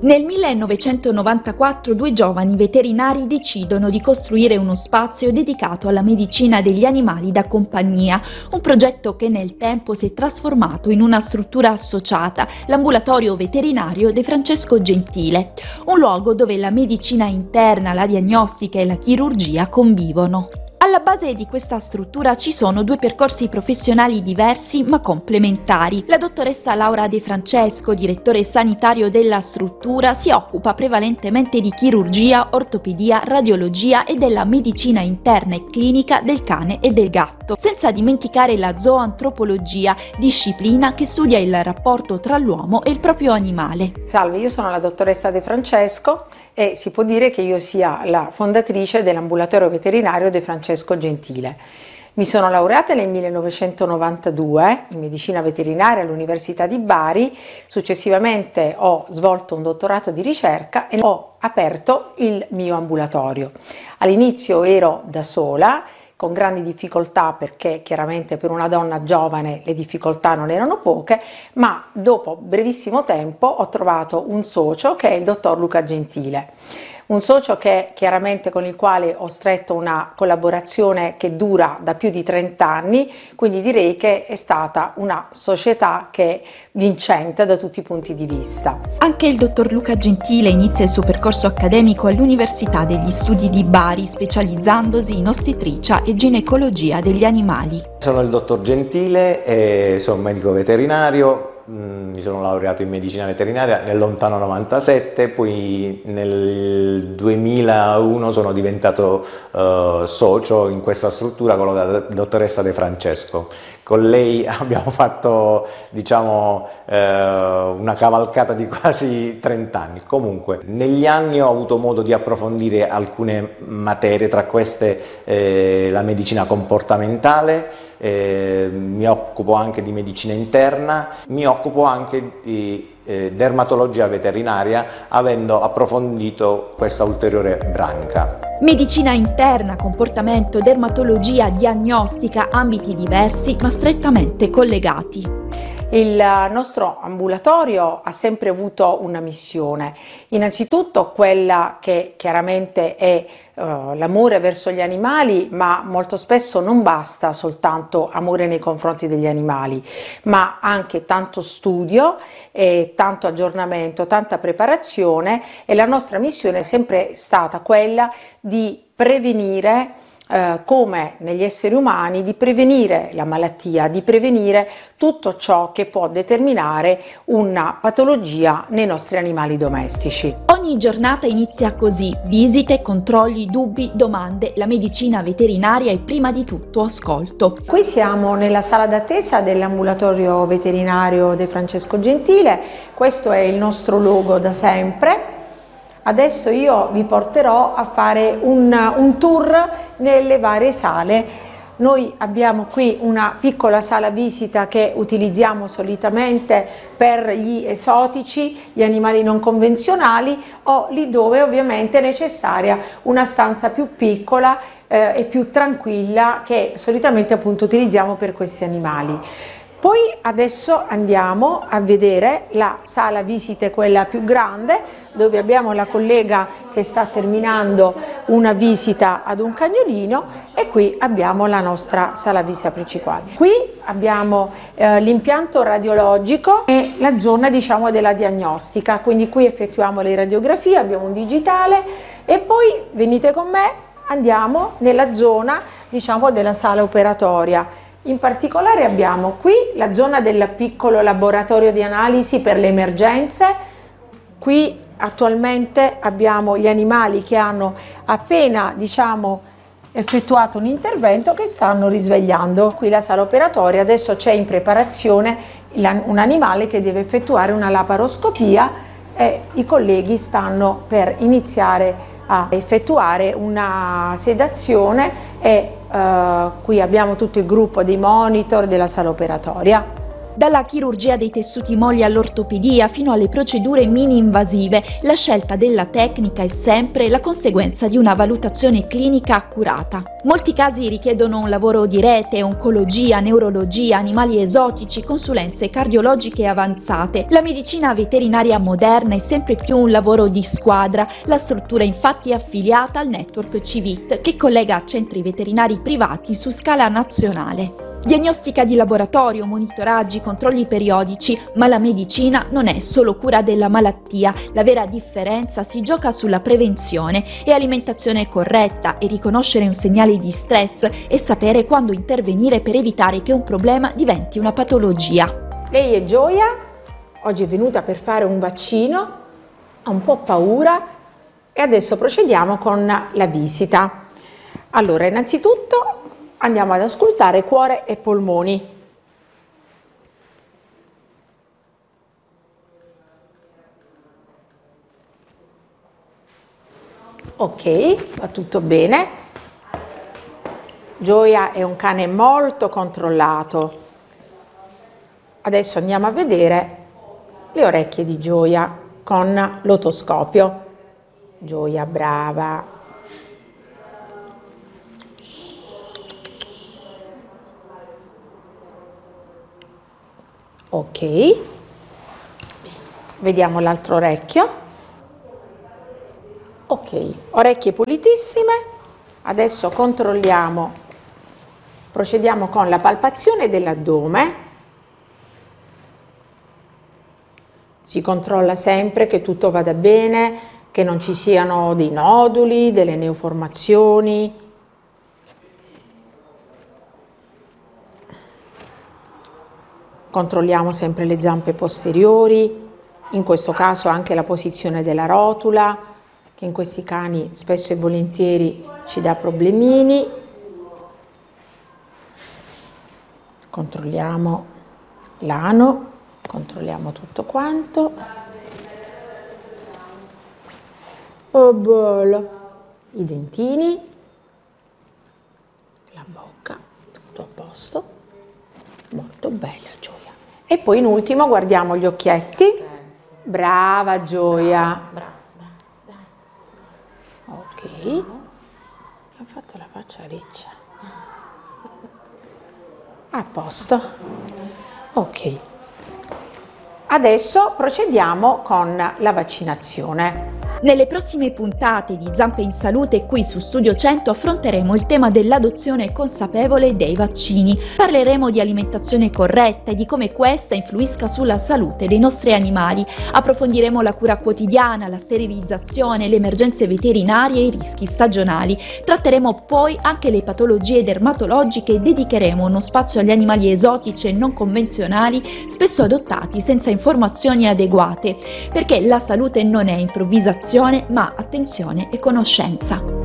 Nel 1994 due giovani veterinari decidono di costruire uno spazio dedicato alla medicina degli animali da compagnia, un progetto che nel tempo si è trasformato in una struttura associata, l'ambulatorio veterinario De Francesco Gentile, un luogo dove la medicina interna, la diagnostica e la chirurgia convivono. Alla base di questa struttura ci sono due percorsi professionali diversi ma complementari. La dottoressa Laura De Francesco, direttore sanitario della struttura, si occupa prevalentemente di chirurgia, ortopedia, radiologia e della medicina interna e clinica del cane e del gatto, senza dimenticare la zooantropologia, disciplina che studia il rapporto tra l'uomo e il proprio animale. Salve, io sono la dottoressa De Francesco e si può dire che io sia la fondatrice dell'ambulatorio veterinario De Francesco Gentile. Mi sono laureata nel 1992 in medicina veterinaria all'Università di Bari, successivamente ho svolto un dottorato di ricerca e ho aperto il mio ambulatorio. All'inizio ero da sola, con grandi difficoltà perché chiaramente per una donna giovane le difficoltà non erano poche, ma dopo brevissimo tempo ho trovato un socio che è il dottor Luca Gentile. Un socio con il quale ho stretto una collaborazione che dura da più di 30 anni, quindi direi che è stata una società che è vincente da tutti i punti di vista. Anche il dottor Luca Gentile inizia il suo percorso accademico all'Università degli Studi di Bari, specializzandosi in ostetricia e ginecologia degli animali. Sono il dottor Gentile e sono medico veterinario. Mi sono laureato in medicina veterinaria nel lontano 97, poi nel 2001 sono diventato socio in questa struttura con la dottoressa De Francesco. Con lei abbiamo fatto, una cavalcata di quasi 30 anni. Comunque, negli anni ho avuto modo di approfondire alcune materie, tra queste la medicina comportamentale, mi occupo anche di medicina interna, mi occupo anche di dermatologia veterinaria, avendo approfondito questa ulteriore branca. Medicina interna, comportamento, dermatologia, diagnostica, ambiti diversi ma strettamente collegati. Il nostro ambulatorio ha sempre avuto una missione, innanzitutto quella che chiaramente è l'amore verso gli animali, ma molto spesso non basta soltanto amore nei confronti degli animali, ma anche tanto studio, tanto aggiornamento, tanta preparazione, e la nostra missione è sempre stata quella di prevenire, come negli esseri umani, di prevenire la malattia, di prevenire tutto ciò che può determinare una patologia nei nostri animali domestici. Ogni giornata inizia così: visite, controlli, dubbi, domande. La medicina veterinaria è prima di tutto ascolto. Qui siamo nella sala d'attesa dell'ambulatorio veterinario De Francesco Gentile, questo è il nostro logo da sempre. Adesso io vi porterò a fare un tour nelle varie sale. Noi abbiamo qui una piccola sala visita che utilizziamo solitamente per gli esotici, gli animali non convenzionali, o lì dove ovviamente è necessaria una stanza più piccola e più tranquilla, che solitamente appunto utilizziamo per questi animali. Poi adesso andiamo a vedere la sala visite, quella più grande, dove abbiamo la collega che sta terminando una visita ad un cagnolino, e qui abbiamo la nostra sala visita principale. Qui abbiamo l'impianto radiologico e la zona della diagnostica, quindi qui effettuiamo le radiografie, abbiamo un digitale, e poi venite con me, andiamo nella zona della sala operatoria. In particolare abbiamo qui la zona del piccolo laboratorio di analisi per le emergenze. Qui attualmente abbiamo gli animali che hanno appena effettuato un intervento, che stanno risvegliando. Qui la sala operatoria, adesso c'è in preparazione un animale che deve effettuare una laparoscopia e i colleghi stanno per iniziare a effettuare una sedazione, e qui abbiamo tutto il gruppo dei monitor della sala operatoria. Dalla chirurgia dei tessuti molli all'ortopedia fino alle procedure mini-invasive, la scelta della tecnica è sempre la conseguenza di una valutazione clinica accurata. Molti casi richiedono un lavoro di rete, oncologia, neurologia, animali esotici, consulenze cardiologiche avanzate. La medicina veterinaria moderna è sempre più un lavoro di squadra. La struttura infatti è affiliata al network Civit, che collega centri veterinari privati su scala nazionale. Diagnostica di laboratorio, monitoraggi, controlli periodici, ma la medicina non è solo cura della malattia. La vera differenza si gioca sulla prevenzione e alimentazione corretta e riconoscere un segnale di stress e sapere quando intervenire per evitare che un problema diventi una patologia. Lei è Gioia, oggi è venuta per fare un vaccino, ha un po' paura e adesso procediamo con la visita. Allora, innanzitutto andiamo ad ascoltare cuore e polmoni. Ok, va tutto bene. Gioia è un cane molto controllato. Adesso andiamo a vedere le orecchie di Gioia con l'otoscopio. Gioia, brava. Ok, vediamo l'altro orecchio. Ok, orecchie pulitissime. Adesso controlliamo, procediamo con la palpazione dell'addome. Si controlla sempre che tutto vada bene, che non ci siano dei noduli, delle neoformazioni. Controlliamo sempre le zampe posteriori, in questo caso anche la posizione della rotula, che in questi cani spesso e volentieri ci dà problemini. Controlliamo l'ano, controlliamo tutto quanto. Oh bello! I dentini, la bocca, tutto a posto. Molto bella Gioia. E poi in ultimo guardiamo gli occhietti. Brava Gioia. Brava, dai. Ok. Ha fatto la faccia riccia. A posto. Ok. Adesso procediamo con la vaccinazione. Nelle prossime puntate di Zampe in Salute qui su Studio 100 affronteremo il tema dell'adozione consapevole dei vaccini. Parleremo di alimentazione corretta e di come questa influisca sulla salute dei nostri animali. Approfondiremo la cura quotidiana, la sterilizzazione, le emergenze veterinarie e i rischi stagionali. Tratteremo poi anche le patologie dermatologiche e dedicheremo uno spazio agli animali esotici e non convenzionali, spesso adottati senza informazioni adeguate, perché la salute non è improvvisazione ma attenzione e conoscenza.